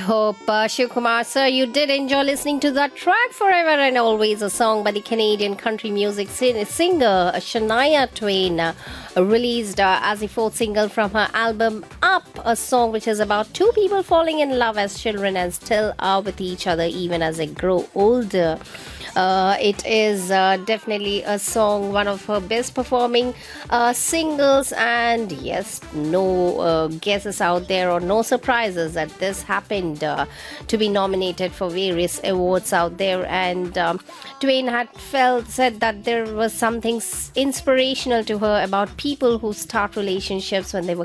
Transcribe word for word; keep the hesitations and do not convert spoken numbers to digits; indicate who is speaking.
Speaker 1: hope, uh, Shiv Kumar sir, you did enjoy listening to that track Forever and Always, a song by the Canadian country music sin- singer Shania Twain, uh, released uh, as the fourth single from her album Up, a song which is about two people falling in love as children and still are with each other even as they grow older. Uh, it is uh, definitely a song, one of her best performing uh, singles, and yes, no uh, guesses out there or no surprises that this happened uh, to be nominated for various awards out there. And um, Twain had felt said that there was something s- inspirational to her about people who start relationships when they were